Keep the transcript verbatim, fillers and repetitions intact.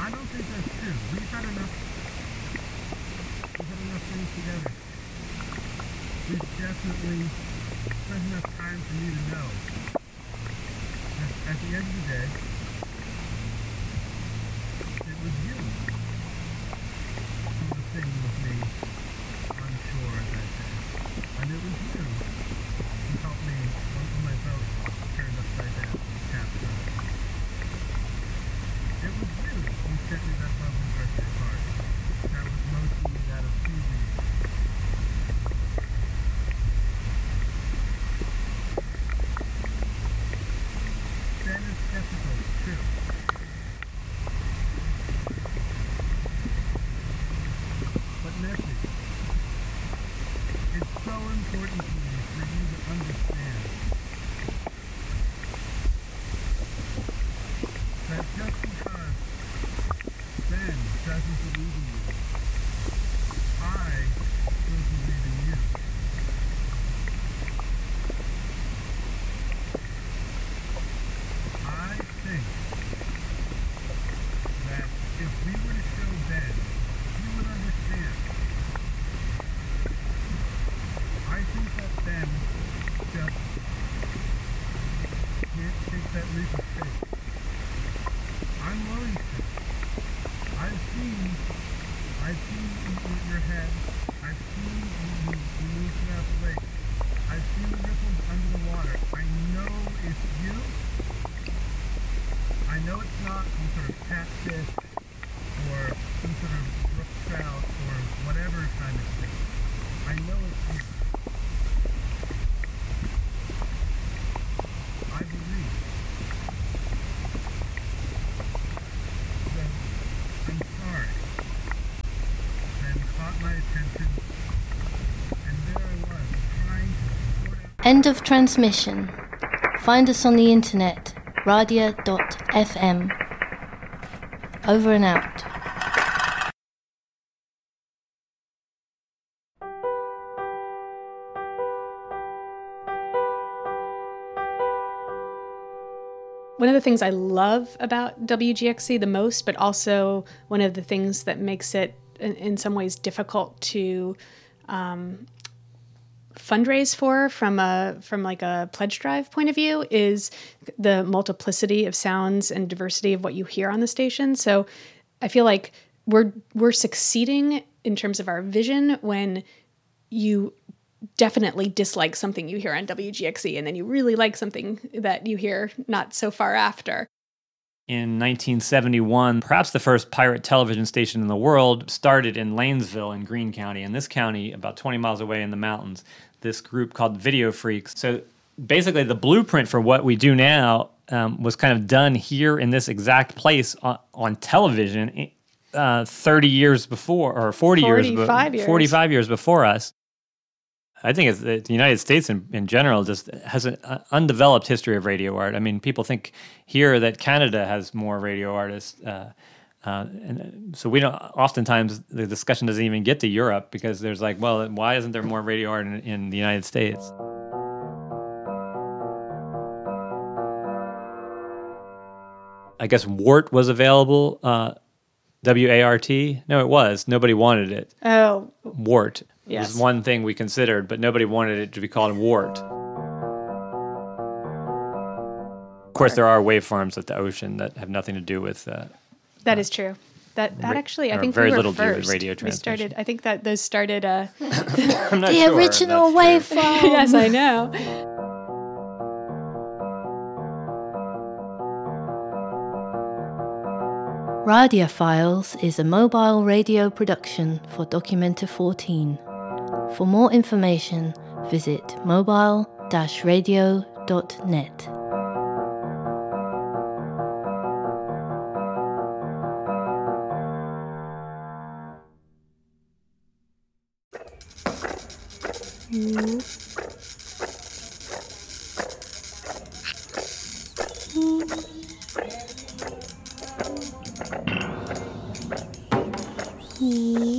I don't think that's true. We've had enough, we've had enough things together. We've definitely spent enough time for me to know that at the end of the day, it was you who was singing with me on shore that day. And it was you who helped me when my boat turned upside down and tapped out. It was you who sent me that lovely birthday card that was mostly made out of seaweed. Ben is skeptical, it's true. But Nessie, it's so important to me for you to understand that just because Ben doesn't believe in you, I still believe in you. I think that if we were to show Ben, he would understand. I think that Ben just can't take that leap of faith. I'm willing to. I've seen, I've seen you in your head. I've seen you, you, you move throughout the lake. I've seen the ripples under the water. I know it's you. I know it's not some sort of catfish or some sort of brook trout or whatever kind of thing. I know it's you. I believe. So, I'm sorry. Ben caught my attention, and there I was, trying to sort out... End of transmission. Find us on the internet, radia dot f m. Over and out. One of the things I love about W G X C the most, but also one of the things that makes it in, in some ways difficult to um, fundraise for from a from like a pledge drive point of view, is the multiplicity of sounds and diversity of what you hear on the station. So I feel like we're we're succeeding in terms of our vision when you definitely dislike something you hear on W G X C, and then you really like something that you hear not so far after. In nineteen seventy-one, perhaps the first pirate television station in the world started in Lanesville in Greene County. In this county, about twenty miles away in the mountains, this group called Video Freaks. So basically the blueprint for what we do now um, was kind of done here in this exact place on, on television uh, thirty years before, or forty years, forty-five years. forty-five years before us. I think it's, the United States in, in general just has an undeveloped history of radio art. I mean, people think here that Canada has more radio artists. Uh, uh, and so we don't, oftentimes the discussion doesn't even get to Europe because there's like, well, why isn't there more radio art in, in the United States? I guess WART was available, uh, W A R T. No, it was. Nobody wanted it. Oh. WART. Yes. It was one thing we considered, but nobody wanted it to be called WART. Of course, there are waveforms at the ocean that have nothing to do with... Uh, that is true. That that actually, I think very we were little first. to do with radio transmission. We started, I think that those started... Uh, I'm not The sure original that's true. waveform. yes, I know. Radiophiles is a mobile radio production for Documenta fourteen. For more information, visit mobile dash radio dot net. Mm.